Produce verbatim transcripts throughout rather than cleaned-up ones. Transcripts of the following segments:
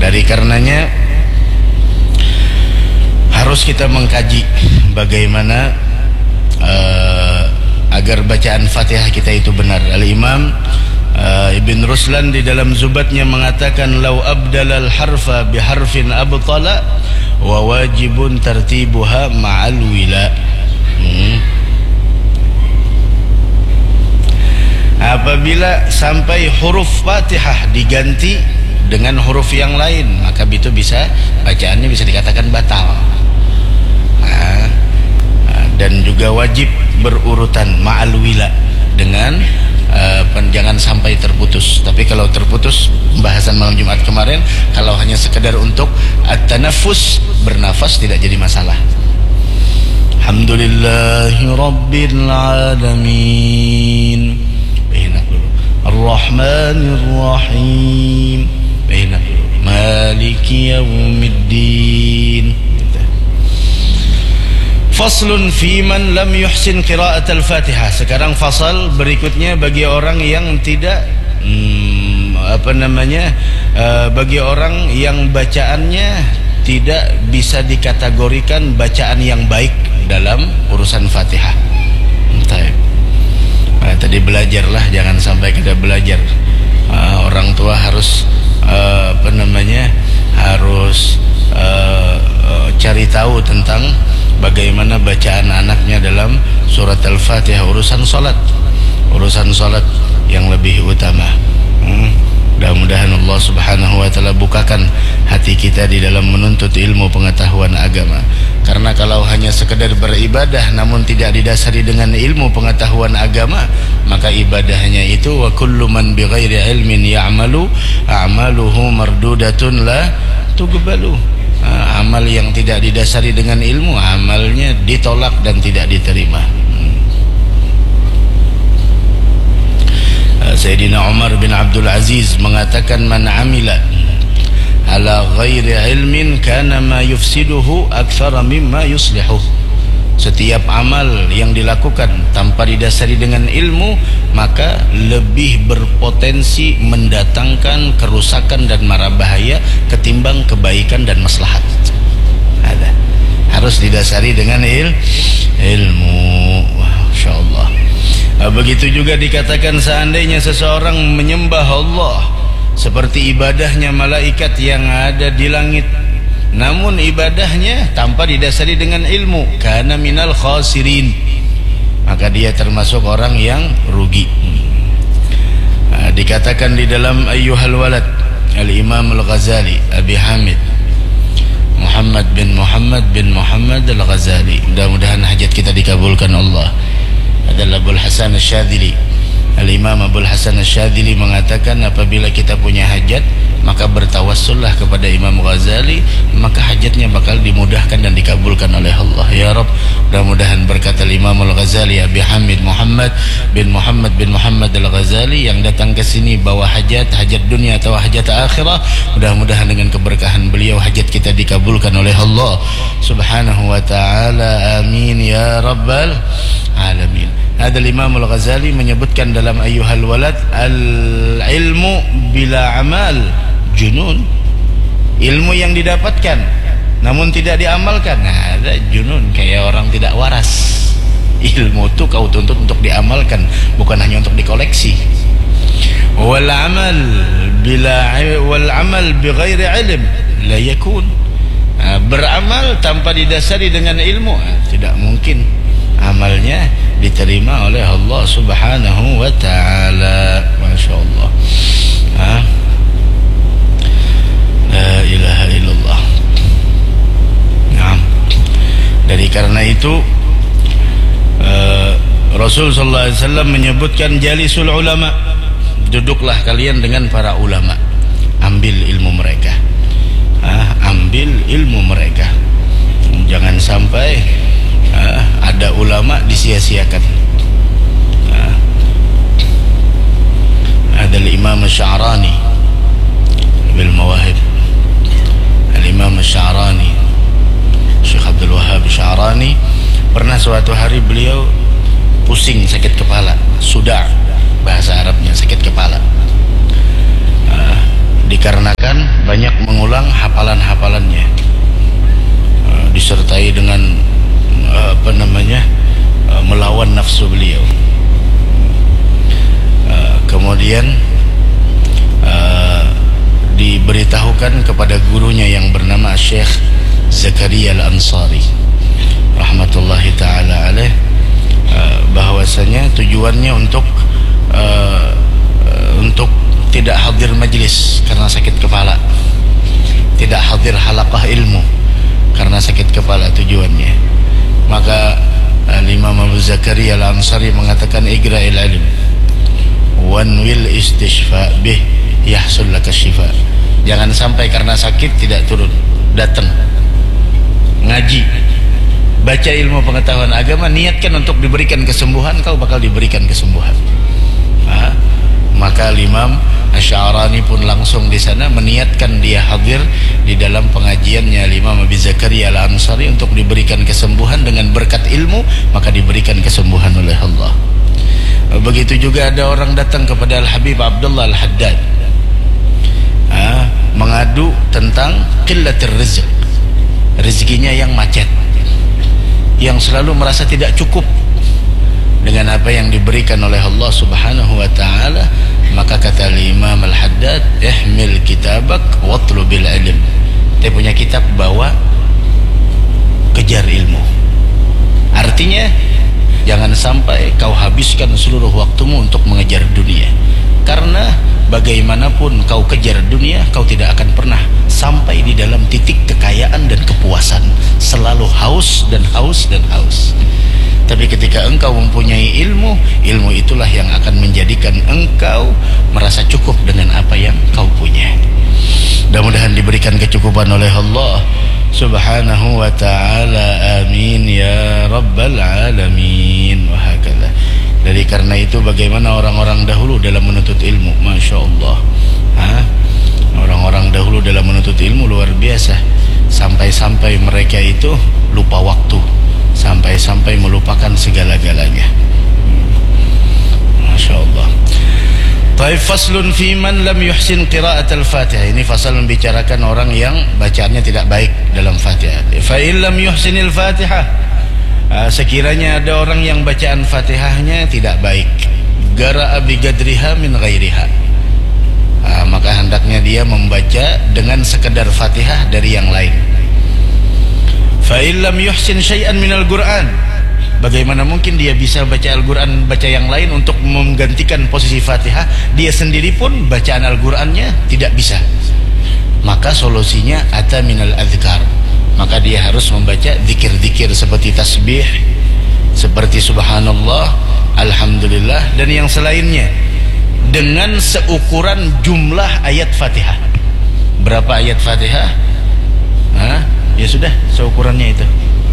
Dari karenanya harus kita mengkaji bagaimana uh, agar bacaan Fatihah kita itu benar. Al-Imam uh, Ibn Ruslan di dalam Zubatnya mengatakan, "Lau abdalal harfa biharfin abtala wa wajibun tartibuha ma'al wila." hmm. Apabila sampai huruf Fatihah diganti dengan huruf yang lain, maka itu bisa, bacaannya bisa dikatakan batal. Nah, dan juga wajib berurutan ma'al wila, dengan uh, jangan sampai terputus. Tapi kalau terputus, pembahasan malam Jumat kemarin, kalau hanya sekedar untuk at-tanaffus, bernafas, tidak jadi masalah. Alhamdulillahi Rabbil Alamin, Ar-Rahmanir Rahim, Maliki Yawmiddin. Faslun fi man lam yuhsin qira'at al-Fatihah. Sekarang fasal berikutnya bagi orang yang tidak hmm, apa namanya uh, bagi orang yang bacaannya tidak bisa dikategorikan bacaan yang baik dalam urusan Fatihah. Entah. Nah, tadi belajarlah, jangan sampai kita belajar. Uh, orang tua harus uh, apa namanya harus uh, uh, cari tahu tentang bagaimana bacaan anaknya dalam surat Al-Fatihah, urusan salat, urusan salat yang lebih utama. Hmm. Mudah-mudahan Allah Subhanahu wa taala bukakan hati kita di dalam menuntut ilmu pengetahuan agama. Karena kalau hanya sekedar beribadah namun tidak didasari dengan ilmu pengetahuan agama, maka ibadahnya itu wa kullu man bighairi ilmin ya'malu a'maluhu mardudatun la tuqbalu. Uh, amal yang tidak didasari dengan ilmu, amalnya ditolak dan tidak diterima. hmm. uh, Sayyidina Umar bin Abdul Aziz mengatakan, man amila ala ghairi ilmin kana ma yufsiduhu aktsara mimma yuslihuh. Setiap amal yang dilakukan tanpa didasari dengan ilmu, maka lebih berpotensi mendatangkan kerusakan dan mara bahaya ketimbang kebaikan dan maslahat. Ada. Harus didasari dengan il, ilmu. Masya Allah. Begitu juga dikatakan, seandainya seseorang menyembah Allah seperti ibadahnya malaikat yang ada di langit, namun ibadahnya tanpa didasari dengan ilmu, kana minal khasirin, maka dia termasuk orang yang rugi. Nah, dikatakan di dalam Ayyuhal Walad, Al-Imam Al-Ghazali, Abi Hamid Muhammad bin Muhammad bin Muhammad Al-Ghazali, mudah-mudahan hajat kita dikabulkan Allah, adalah Abul Hasan Asy-Syadzili. Al-Imam Abul Hasan Asy-Syadzili mengatakan, apabila kita punya hajat, maka bertawassullah kepada Imam Ghazali, maka hajatnya bakal dimudahkan dan dikabulkan oleh Allah. Ya Rabb, mudah-mudahan berkata Imam Al-Ghazali, Abi Hamid Muhammad bin Muhammad bin Muhammad Al-Ghazali, yang datang ke sini bawa hajat, hajat dunia atau hajat akhirah, mudah-mudahan dengan keberkahan beliau hajat kita dikabulkan oleh Allah Subhanahu wa taala. Amin ya rabbal alamin. Ada Imam Al-Ghazali menyebutkan dalam Ayyuhal Walad, al-ilmu bila amal junun. Ilmu yang didapatkan namun tidak diamalkan, nah, ada junun, kayak orang tidak waras. Ilmu itu kau tuntut untuk diamalkan, bukan hanya untuk dikoleksi. Wal amal bila wal amal bighairi ilm la yakun. Nah, beramal tanpa didasari dengan ilmu, nah, tidak mungkin amalnya diterima oleh Allah Subhanahu wa taala. Masya Allah. Ha? La ilaha illallah. Nah, dari karena itu uh, Rasul sallallahu alaihi wasallam menyebutkan, jalisul ulama, duduklah kalian dengan para ulama, ambil ilmu mereka. Ha? Ambil ilmu mereka. Jangan sampai Uh, ada ulama disia-siakan. uh, Ada Imam Sya'rani bil Mawahib, Al-Imam Sya'rani, Syekh Abdul Wahhab Sya'rani, pernah suatu hari beliau pusing, sakit kepala, sudah bahasa Arabnya sakit kepala. uh, dikarenakan banyak mengulang hafalan-hafalannya, uh, disertai dengan uh, apa namanya uh, melawan nafsu beliau. uh, kemudian uh, diberitahukan kepada gurunya yang bernama Syekh Zakaria Al-Ansari rahmatullahi ta'ala alaih, uh, bahwasanya tujuannya untuk uh, uh, untuk tidak hadir majlis karena sakit kepala, tidak hadir halaqah ilmu karena sakit kepala tujuannya. Maka Imam Abu Zakaria Al-Ansari mengatakan igra'il ilm wanwil istishfa bih yahsul laka syifa. Jangan sampai karena sakit tidak turun, datang ngaji, baca ilmu pengetahuan agama, niatkan untuk diberikan kesembuhan, kau bakal diberikan kesembuhan. Ha? Maka Imam Asy'arani pun langsung di sana meniatkan dia hadir di dalam pengajiannya Imam Abi Zakaria Al-Ansari untuk diberikan kesembuhan dengan berkat ilmu, maka diberikan kesembuhan oleh Allah. Begitu juga ada orang datang kepada Al-Habib Abdullah Al-Haddad, ah, mengadu tentang qillatir rizq, rezekinya yang macet, yang selalu merasa tidak cukup dengan apa yang diberikan oleh Allah Subhanahu wa ta'ala. Maka kata Imam Al-Haddad, ihmil kitabak watlubil ilm. Dia punya kitab, bawa, kejar ilmu. Artinya jangan sampai kau habiskan seluruh waktumu untuk mengejar dunia, karena bagaimanapun kau kejar dunia, kau tidak akan pernah sampai di dalam titik kekayaan dan kepuasan. Selalu haus dan haus dan haus. Tapi ketika engkau mempunyai ilmu, ilmu itulah yang akan menjadikan engkau merasa cukup dengan apa yang kau punya. Mudah-mudahan diberikan kecukupan oleh Allah Subhanahu wa ta'ala. Amin ya rabbal alamin. Wahakala. Jadi karena itu bagaimana orang-orang dahulu dalam menuntut ilmu, Masya Allah. Hah? Orang-orang dahulu dalam menuntut ilmu luar biasa. Sampai-sampai mereka itu lupa waktu, sampai-sampai melupakan segala-galanya. Masya Allah. Taif faslun fi man lam yuhsin qira'at al-Fatihah. Ini fasal membicarakan orang yang bacaannya tidak baik dalam Fatihah. Fa in lam yuhsinil Fatihah, sekiranya ada orang yang bacaan Fatihahnya tidak baik, gara'a bi gadriha min ghairiha, maka hendaknya dia membaca dengan sekedar Fatihah dari yang lain. Fa in lam yuhsin syai'an minal Qur'an, bagaimana mungkin dia bisa baca Al-Quran, baca yang lain untuk menggantikan posisi Fatihah? Dia sendiri pun bacaan Al-Qurannya tidak bisa. Maka solusinya ata minal adhkar, maka dia harus membaca zikir-zikir seperti tasbih, seperti subhanallah, alhamdulillah, dan yang selainnya, dengan seukuran jumlah ayat Fatihah. Berapa ayat Fatihah? Hah? Ya sudah, seukurannya itu.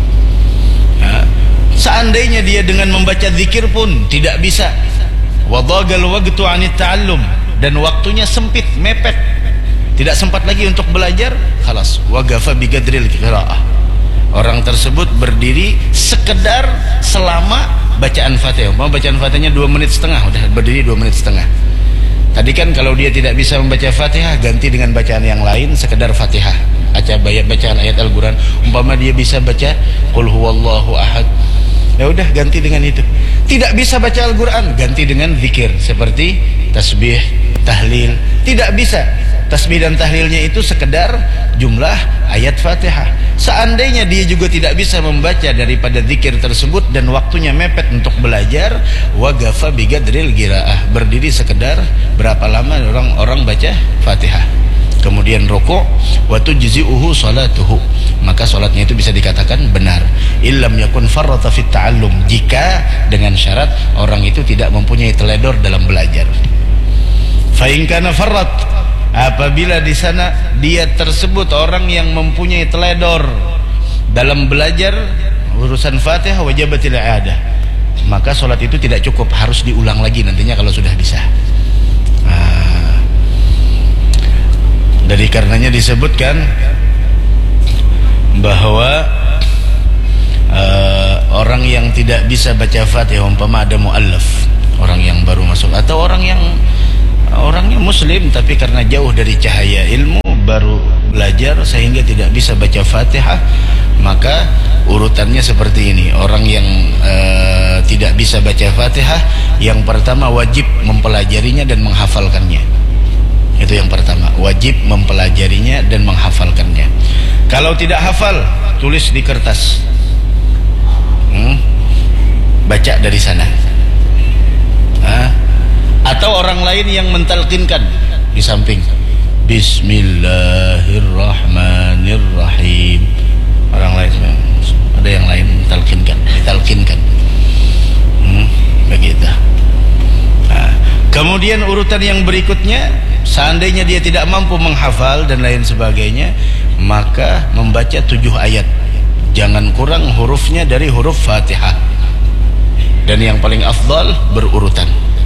Hah? Seandainya dia dengan membaca zikir pun tidak bisa, wadhagal waqtu 'anit ta'allum, dan waktunya sempit, mepet, tidak sempat lagi untuk belajar, khalas, waqafa bi qadril qiraah. Orang tersebut berdiri sekedar selama bacaan Fatihah. Mau bacaan Fatihahnya dua menit setengah, udah berdiri dua menit setengah. Tadi kan kalau dia tidak bisa membaca Fatihah, ganti dengan bacaan yang lain, sekedar Fatihah, aca bacaan ayat Al-Quran. Umpama dia bisa baca qul huwallahu ahad, ya udah ganti dengan itu. Tidak bisa baca Al-Quran, ganti dengan zikir seperti tasbih, tahlil. Tidak bisa, tasbih dan tahlilnya itu sekedar jumlah ayat Fatihah. Seandainya dia juga tidak bisa membaca daripada zikir tersebut dan waktunya mepet untuk belajar, waqafa bi qadril qiraah, berdiri sekedar berapa lama orang-orang baca Fatihah, kemudian rukuk, wa tujzi'uhu salatuhu, maka salatnya itu bisa dikatakan benar. Illam yakun farrata fit ta'allum, jika dengan syarat orang itu tidak mempunyai teledor dalam belajar. Fa in kana farrat, apabila di sana dia tersebut orang yang mempunyai teledor dalam belajar urusan Fatihah, wajibatil i'adah, maka salat itu tidak cukup, harus diulang lagi nantinya kalau sudah bisa. Nah, dari karenanya disebutkan bahwa uh, orang yang tidak bisa baca Fatihah, umpama ada muallaf, orang yang baru masuk atau orang yang orangnya muslim tapi karena jauh dari cahaya ilmu, baru belajar sehingga tidak bisa baca Fatihah, maka urutannya seperti ini. Orang yang uh, tidak bisa baca Fatihah, yang pertama wajib mempelajarinya dan menghafalkannya. Itu yang pertama, wajib mempelajarinya dan menghafalkannya. Kalau tidak hafal, tulis di kertas, hmm, baca dari sana. Hah? Atau orang lain yang mentalkinkan di samping, Bismillahirrahmanirrahim. Orang lain, ada yang lain mentalkinkan, ditalkinkan, hmm, begitu. Nah, kemudian urutan yang berikutnya, seandainya dia tidak mampu menghafal dan lain sebagainya, maka membaca tujuh ayat, jangan kurang hurufnya dari huruf Fatihah, dan yang paling afdal berurutan.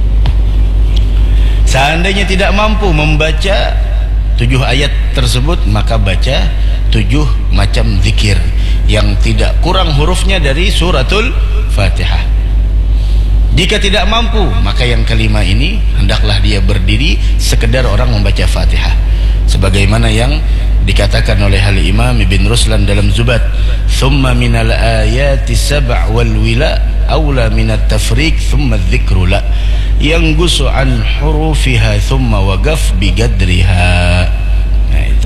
Seandainya tidak mampu membaca tujuh ayat tersebut, maka baca tujuh macam zikir yang tidak kurang hurufnya dari suratul Fatihah. Jika tidak mampu, maka yang kelima ini hendaklah dia berdiri sekedar orang membaca Fatihah, sebagaimana yang dikatakan oleh Al-Imam Ibn Ruslan dalam Zubat, thumma minal ayati sab' wal wila awla minat tafriq thumma dzikru la yang gusu an hurufiha thumma waqaf bigadriha. Nah, itu.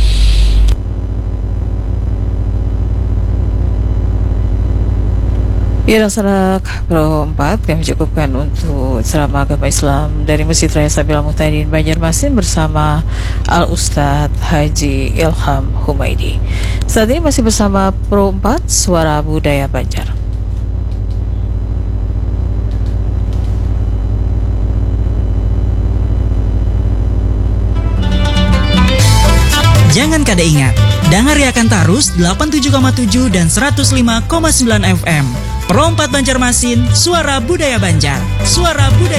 Ya, laksana berempat kami cukupkan untuk ceramah agama Islam dari Masjid Raya Sabil Al-Muhtadin Banjarmasin bersama Al-Ustadz Haji Ilham Humaidi. Saat ini masih bersama Pro empat Suara Budaya Banjar. Jangan kada ingat, dangariakan tarus delapan puluh tujuh koma tujuh dan seratus lima koma sembilan F M. Pro empat Banjarmasin, Suara Budaya Banjar. Suara Budaya